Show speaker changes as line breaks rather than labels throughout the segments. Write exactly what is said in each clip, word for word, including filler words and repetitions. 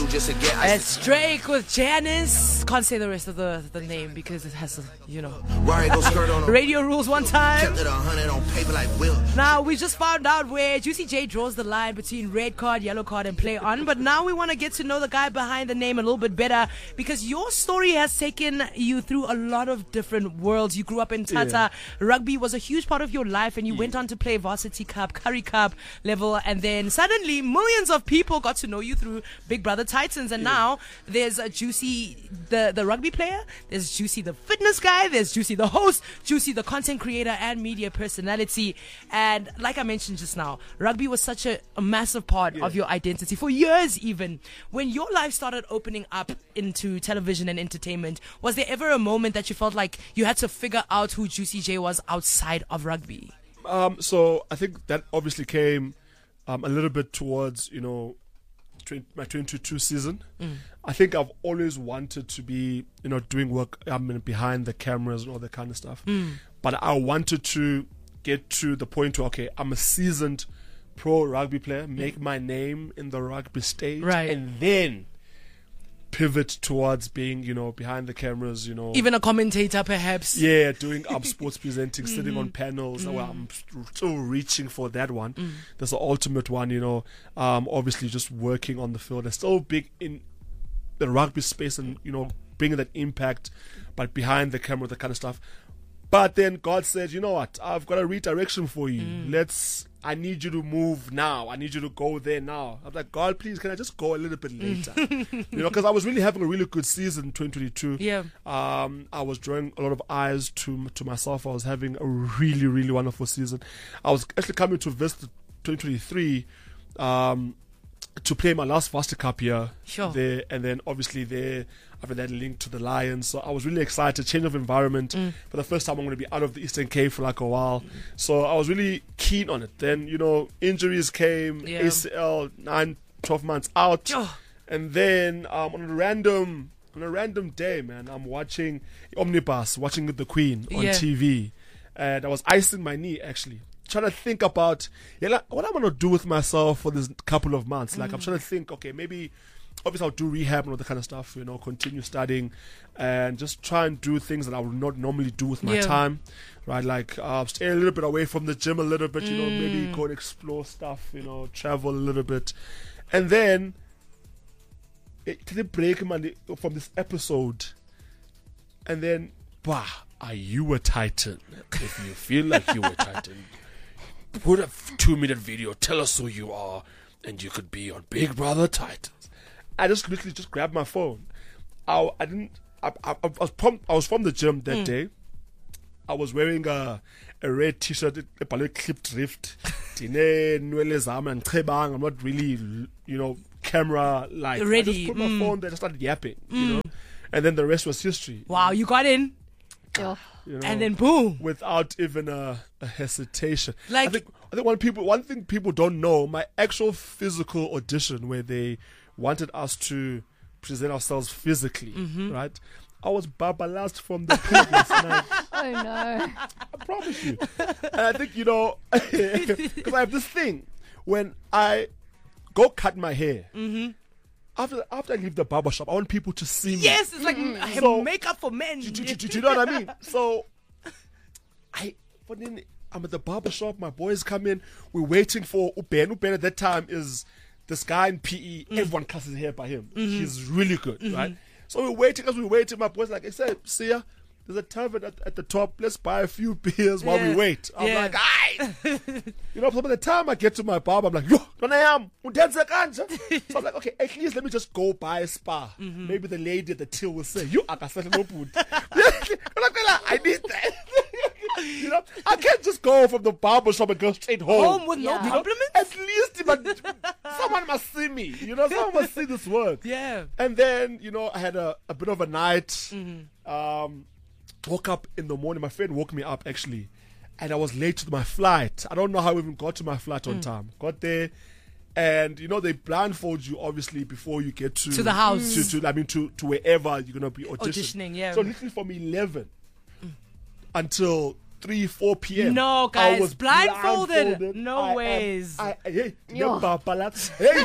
do just to get ice.
It's Drake with Janice. Can't say the rest of the, the name because it has, a, you know, radio rules one time. Now, we just found out where Juicy J draws the line between red card, yellow card, and play on. But now we want to get to know the guy behind the name a little bit better because your story has taken you through a lot of different worlds. You grew up in Tata. Yeah. Rugby was a huge part of your life, and you yeah. went on to play Varsity Cup, Currie Cup level, and then suddenly millions of people got to know you through Big Brother Titans. And yeah. now there's a Juicy, the, the rugby player, there's Juicy the fitness guy, there's Juicy the host, Juicy the content creator and media personality. And like I mentioned just now, rugby was such a, a massive part yeah. of your identity for years even. When your life started opening up into television and entertainment, was there ever a moment that you felt like you had to figure out who Juicy J was outside of rugby?
Um, so I think that obviously came um, a little bit towards, you know, my twenty twenty-two season. Mm. I think I've always wanted to be, you know, doing work I mean, behind the cameras and all that kind of stuff. Mm. But I wanted to get to the point where, okay, I'm a seasoned pro rugby player, make mm. my name in the rugby stage,
right.
and then pivot towards being, you know, behind the cameras, you know.
Even a commentator, perhaps.
Yeah, doing up sports presenting, mm-hmm. sitting on panels. Mm-hmm. Well, I'm still reaching for that one. Mm. That's the ultimate one, you know. Um, obviously, just working on the field. They're still big in the rugby space and, you know, bringing that impact, but behind the camera, that kind of stuff. But then God said, you know what? I've got a redirection for you. Mm. Let's... I need you to move now. I need you to go there now. I'm like, God, please, can I just go a little bit later? you know, because I was really having a really good season in twenty twenty-two.
Yeah.
Um, I was drawing a lot of eyes to to myself. I was having a really, really wonderful season. I was actually coming to visit twenty twenty-three um, to play my last Varsity Cup year.
Sure.
There, and then obviously there, I've had that link to the Lions. So I was really excited. Change of environment. Mm. For the first time, I'm going to be out of the Eastern Cape for like a while. Mm. So I was really keen on it. Then, you know, injuries came, yeah. A C L, nine, twelve months out. Oh. And then um, on a random on a random day, man, I'm watching Omnibus, watching The Queen on yeah. T V. And I was icing my knee, actually. Trying to think about yeah, like, what I'm going to do with myself for this couple of months. Like, mm. I'm trying to think, okay, maybe... Obviously, I'll do rehab and all that kind of stuff, you know, continue studying and just try and do things that I would not normally do with my
yeah.
time, right? Like, uh, stay a little bit away from the gym a little bit, you
mm.
know, maybe go and explore stuff, you know, travel a little bit. And then, it, take a break man, from this episode. And then, bah, are you a Titan? If you feel like you a Titan, put a two-minute video, tell us who you are, and you could be on Big Brother Titans. I just literally just grabbed my phone. I, I didn't. I, I, I was from. I was from the gym that mm. day. I was wearing a a red T-shirt, a ballet clip drift. I'm not really, you know, camera like.
Ready.
I just put my
mm.
phone there, and started yapping,
mm.
you know, and then the rest was history.
Wow, you got in.
You know,
and then boom,
without even a, a hesitation.
Like
I think, I think one people, one thing people don't know, my actual physical audition where they wanted us to present ourselves physically,
mm-hmm.
right? I was babalast from the previous night.
Oh no!
I promise you. And I think, you know, because I have this thing when I go cut my hair.
Mm-hmm.
After after I leave the barber shop, I want people to see me.
Yes, it's like mm-hmm. so, makeup for men.
Do, do, do, do you know what I mean? So, I but then I'm at the barber shop. My boys come in. We're waiting for Uben. Uben at that time is this guy in P E. Mm. Everyone cusses hair by him. Mm-hmm. He's really good,
mm-hmm.
right? So we're waiting as we're waiting. My boys like, I said, see ya. There's a tavern at, at the top. Let's buy a few beers while
yeah.
we wait. I'm
yeah.
like, aye. You know, so by the time I get to my barber, I'm like, yo, don't I am. So I'm like, okay, at least let me just go buy a spa.
Mm-hmm.
Maybe the lady at the till will say, you are no food. I need that. You know, I can't just go from the barber shop and go straight home.
Home with
yeah.
no compliments?
At least but someone must see me. You know, someone must see this work.
Yeah.
And then, you know, I had a, a bit of a night.
Mm-hmm.
Um, woke up in the morning. My friend woke me up, actually. And I was late to my flight. I don't know how I even got to my flight on mm. time. Got there. And, you know, they blindfold you, obviously, before you get to...
To the house.
To, to I mean, to, to wherever you're going to be auditioning.
Auditioning, yeah.
So literally from eleven mm. until three, four p.m.
No, guys,
I was
blindfolded.
blindfolded.
No
I
ways.
Am, I, hey, no, hey,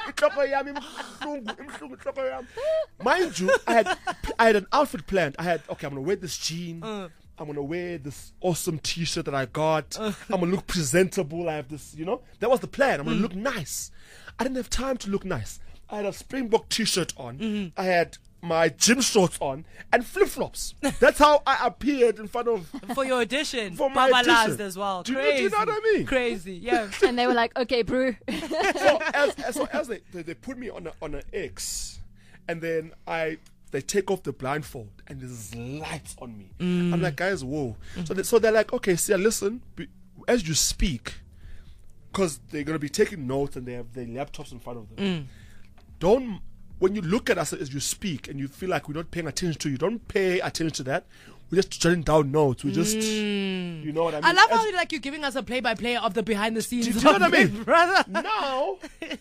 mind you, I had I had an outfit planned. I had okay, I'm gonna wear this jean. Uh. I'm gonna wear this awesome T-shirt that I got. Uh. I'm gonna look presentable. I have this, you know. That was the plan. I'm gonna mm. look nice. I didn't have time to look nice. I had a Springbok T-shirt on. Mm-hmm. I had my gym shorts on and flip-flops. That's how I appeared in front of
for your audition.
For my
Baba
audition
as well.
Do you,
Crazy.
Know, do you know what I mean?
Crazy, yeah.
And they were like, "Okay, brew."
so as, as, so as they, they they put me on a, on an X, and then I they take off the blindfold and there's lights on me. Mm. I'm like, guys, whoa. Mm. So they, so they're like, okay, see, listen, be, as you speak, because they're gonna be taking notes and they have their laptops in front of them. Mm. Don't. When you look at us as you speak and you feel like we're not paying attention to you, don't pay attention to that. We're just jotting down notes. We just, mm. you know what I mean?
I love
as,
how like you're giving us a play-by-play of the behind-the-scenes.
Do, do you know what I mean?
Brother.
Now,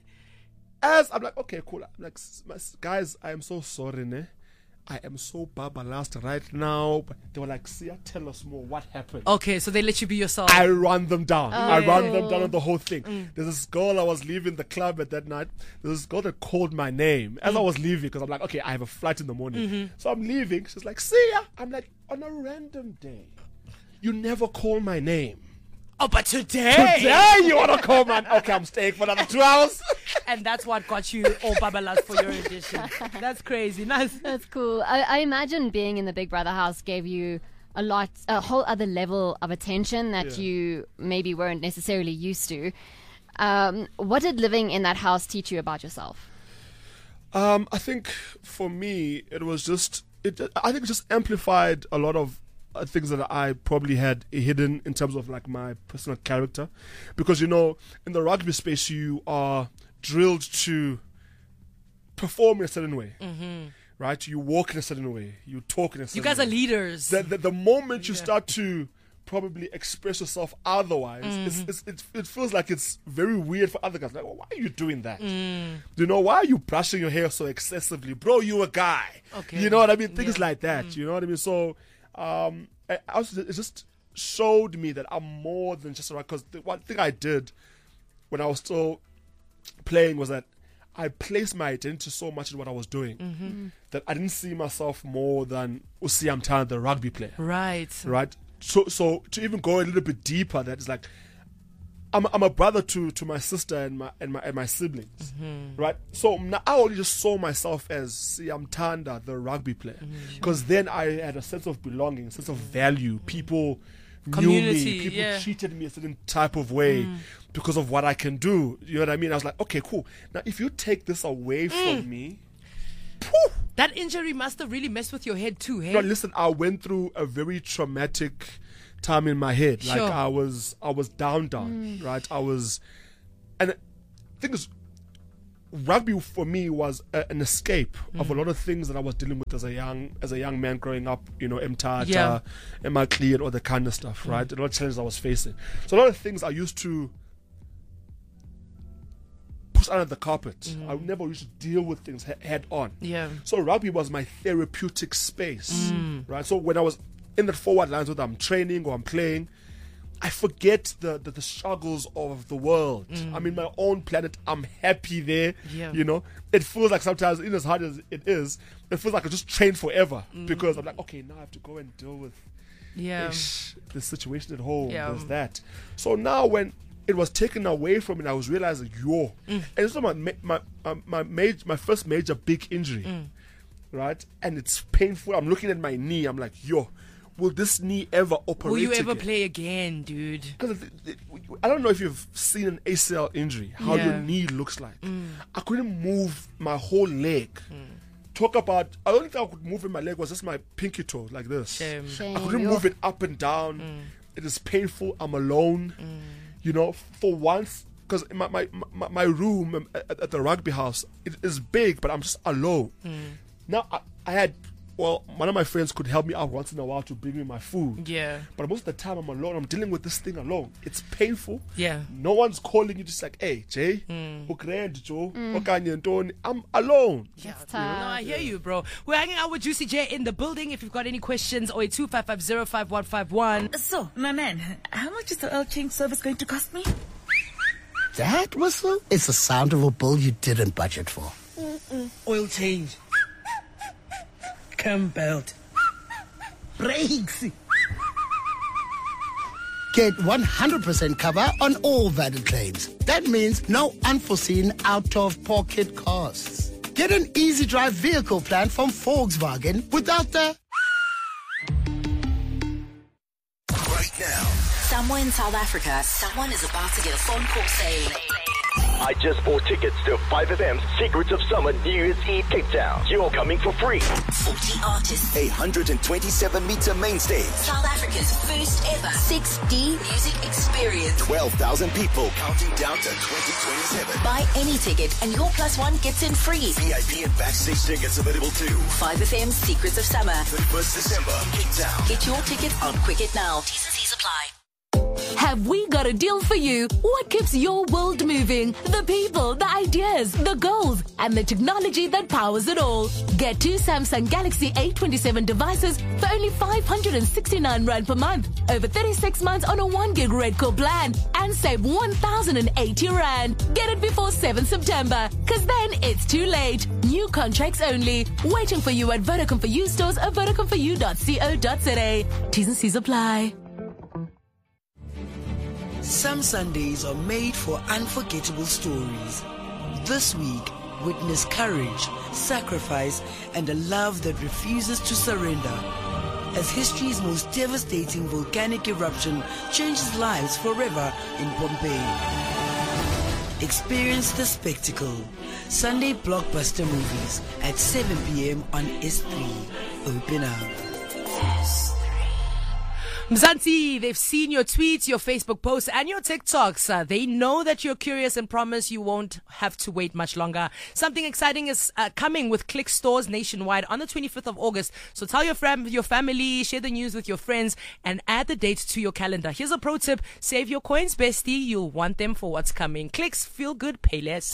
as I'm like, okay, cool. I'm like, guys, I am so sorry, ne? I am so babalast right now. But they were like, Sia, tell us more. What happened?
Okay, so they let you be yourself.
I run them down. Oh. I run them down on the whole thing. Mm. There's this girl, I was leaving the club at that night. There's this girl that called my name as mm. I was leaving because I'm like, okay, I have a flight in the morning. Mm-hmm. So I'm leaving. She's like, Sia. I'm like, on a random day, you never call my name.
Oh, but today.
Today you want to call my name. Okay, I'm staying for another two hours.
And that's what got you all babalas for your audition. That's crazy. Nice.
That's cool. I, I imagine being in the Big Brother house gave you a lot, a whole other level of attention that yeah. you maybe weren't necessarily used to. Um, what did living in that house teach you about yourself?
Um, I think for me, it was just, it. I think it just amplified a lot of Uh, things that I probably had hidden in terms of like my personal character, because you know in the rugby space you are drilled to perform in a certain way, mm-hmm. right? You walk in a certain way, you talk in a certain way.
You guys way. Are leaders.
The, the, the moment you yeah. start to probably express yourself otherwise, mm-hmm. it's, it's, it, it feels like it's very weird for other guys. Like, well, why are you doing that? Mm. You know, why are you brushing your hair so excessively, bro? You a guy. Okay. You know what I mean? Things yeah. like that. Mm. You know what I mean? So. Um, I also, it just showed me that I'm more than just a rapper. Because the one thing I did when I was still playing was that I placed my identity so much in what I was doing mm-hmm. that I didn't see myself more than Usiam Tan, the rugby player.
Right.
Right. So, so to even go a little bit deeper, that is like I'm, I'm a brother to, to my sister and my and my and my siblings, mm-hmm. right? So now I only just saw myself as Siam Tanda, the rugby player, because mm-hmm. then I had a sense of belonging, a sense of value. People
Community,
knew me. People
yeah.
treated me a certain type of way mm. because of what I can do. You know what I mean? I was like, okay, cool. Now if you take this away mm. from me,
poof, that injury must have really messed with your head too. Hey,
no, listen, I went through a very traumatic time in my head. Like sure. I was I was down down mm. right I was and the thing is, rugby for me was a, an escape mm. of a lot of things that I was dealing with as a young as a young man growing up, you know, Mtata, yeah. Emakli and all the kind of stuff, right? Mm. A lot of challenges I was facing. So a lot of things I used to push under the carpet. Mm. I never used to deal with things he- head on.
Yeah.
So rugby was my therapeutic space, mm. right? So when I was in the forward lines, whether I'm training or I'm playing, I forget the, the, the struggles of the world. Mm. I'm in my own planet. I'm happy there. Yeah. You know, it feels like sometimes, even as hard as it is, it feels like I just train forever mm. because I'm like, okay, now I have to go and deal with
yeah.
ish, the situation at home.
Yeah.
There's that. So now when it was taken away from me, I was realizing, yo, mm. and it's not my my my my, major, my first major big injury, mm. right? And it's painful. I'm looking at my knee. I'm like, yo. Will this knee ever operate?
Will you ever
again?
play again, dude?
Because I don't know if you've seen an A C L injury, how yeah. your knee looks like. Mm. I couldn't move my whole leg. Mm. Talk about, the only thing I could move in my leg was just my pinky toe, like this.
Shame.
Shame.
I couldn't move it up and down. Mm. It is painful. I'm alone. Mm. You know, for once, because my, my, my, my room at, at the rugby house, it is big, but I'm just alone. Mm. Now, I, I had well, one of my friends could help me out once in a while to bring me my food.
Yeah.
But most of the time I'm alone. I'm dealing with this thing alone. It's painful.
Yeah.
No one's calling you just like, hey, Jay, mm. Joe, mm. I'm alone.
Yeah. No, I hear you, bro. We're hanging out with Juicy J in the building. If you've got any questions, zero eight two five five zero five one five one.
So, Nanan, how much is the oil change service going to cost me?
That whistle is the sound of a bill you didn't budget for.
Mm-mm. Oil change. Cam belt. Brakes.
Get one hundred percent cover on all valid claims. That means no unforeseen out-of-pocket costs. Get an easy drive vehicle plan from Volkswagen without the...
Right now. Somewhere in South Africa, someone is about to get a phone call saying...
I just bought tickets to five F M's Secrets of Summer New Year's Eve Cape Town. You're coming for free.
forty artists.
A one hundred twenty-seven meter main stage.
South Africa's first ever six D music experience.
twelve thousand people counting down to twenty twenty-seven.
Buy any ticket and your plus one gets in free.
V I P and backstage tickets available too.
five F M's Secrets of Summer.
thirty-first December, Cape Town.
Get your tickets on Quicket now. T's and C's apply.
Have we got a deal for you? What keeps your world moving? The people, the ideas, the goals, and the technology that powers it all. Get two Samsung Galaxy A twenty-seven devices for only five hundred sixty-nine rand per month. Over thirty-six months on a one gig Redcore plan. And save one thousand eighty rand. Get it before seventh September. Cause then it's too late. New contracts only. Waiting for you at Vodacom for You stores or vodacom for you dot co dot za. T's and C's apply.
Some Sundays are made for unforgettable stories. This week, witness courage, sacrifice, and a love that refuses to surrender. As history's most devastating volcanic eruption changes lives forever in Pompeii. Experience the spectacle. Sunday blockbuster movies at seven p.m. on S three. Open up.
Mzansi, they've seen your tweets, your Facebook posts, and your TikToks. Uh, they know that you're curious and promise you won't have to wait much longer. Something exciting is uh, coming with Click stores nationwide on the twenty-fifth of August. So tell your fam- your family, share the news with your friends, and add the date to your calendar. Here's a pro tip. Save your coins, bestie. You'll want them for what's coming. Clicks, feel good, pay less.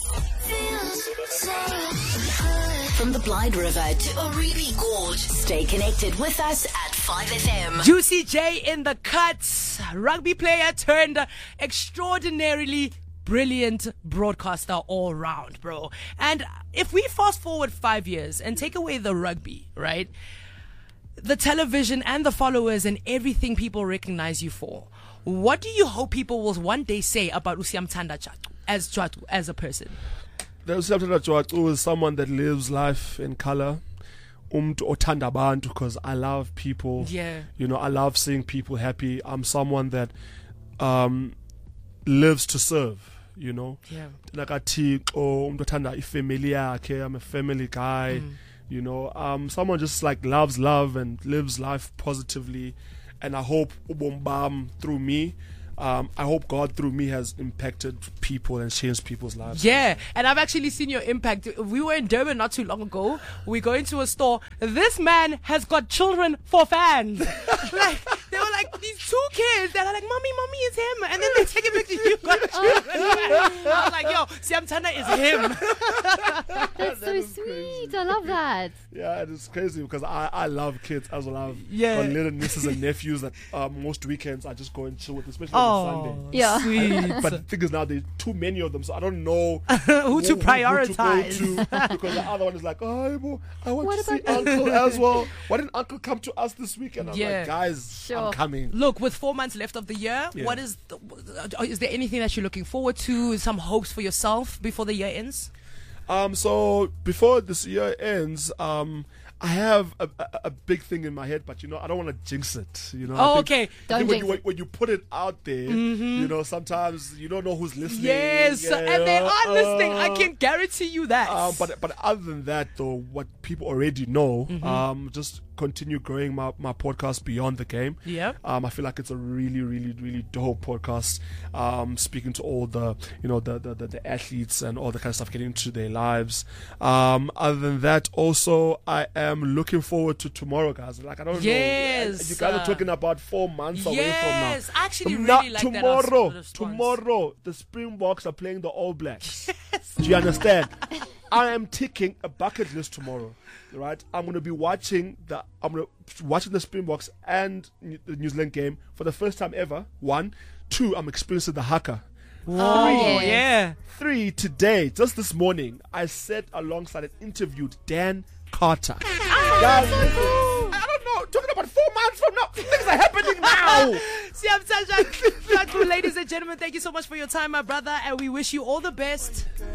From the Blind River to Oribi Gorge, stay connected with us at five F M.
Juicy J in the cuts. Rugby player turned extraordinarily brilliant broadcaster all round, bro. And if we fast forward five years and take away the rugby, right? The television and the followers and everything people recognize you for. What do you hope people will one day say about Usiamthanda Tshatu as Tshatu, as a person?
Usiamthanda Tshatu is someone that lives life in color. Umtu othanda abantu, because I love people.
Yeah.
You know, I love seeing people happy. I'm someone that um, lives to serve. You know.
Yeah.
Nakathixo umtu othanda ifamily yakhe. I'm a family guy. Mm. You know, um, someone just like loves love and lives life positively. And I hope ubomi bam through me. Um, I hope God through me has impacted people and changed people's lives.
Yeah, and I've actually seen your impact. We were in Durban not too long ago. We go into a store. This man has got children for fans. Like, they were like these two kids that are like, "Mommy, mommy is him," and then they take a picture. You got children. I was like, "Yo, Siamthanda is him."
That's so sweet. I love that.
Yeah, it's crazy because I, I love kids as well. I've
Yeah.
got little nieces and nephews that uh, most weekends I just go and chill with, especially
Oh,
on Sunday.
Yeah.
Sweet.
But the thing is now there's too many of them, so I don't know
Who to prioritize.
Who to go to, because the other one is like, oh, Ibo, I want
What
to see
about-
Uncle as well. Why didn't Uncle come to us this weekend? I'm
Yeah.
like, guys,
Sure.
I'm coming.
Look, with four months left of the year,
Yeah.
what is the, is there anything that you're looking forward to? Some hopes for yourself before the year ends?
Um, so before this year ends, um, I have a, a, a big thing in my head, but you know, I don't want to jinx it. You know. I
Oh,
think-
okay.
I
Don't
think when
jinx
you,
it.
when you put it out there, you know, sometimes you don't know who's listening.
Yes,
Yeah,
and they are listening. I
uh,
can guarantee you that.
Um, but but other than that, though, what people already know,
Mm-hmm.
um, just continue growing my, my podcast beyond the game.
Yeah.
Um, I feel like it's a really, really, really dope podcast. Um, speaking to all the, you know, the the, the, the athletes and all the kind of stuff, getting into their lives. Um, other than that, also I am looking forward to tomorrow, guys. Like I don't
yes,
know, you guys
uh,
are talking about four months away from now.
Yes, I actually
From
really
now,
like
tomorrow,
that.
Tomorrow, the Springboks are playing the All Blacks. Yes. Do you understand? I am ticking a bucket list tomorrow, right? I'm going to be watching the I'm going to watching the Springboks and the New Zealand game for the first time ever. One, two, I'm experiencing the haka.
Oh, Three, yeah.
Three, today, just this morning, I sat alongside and interviewed Dan Carter.
Oh,
Guys,
so cool.
I don't know, talking about four months from now, things are happening now.
See, I'm Sajak. Ladies and gentlemen, thank you so much for your time, my brother, and we wish you all the best.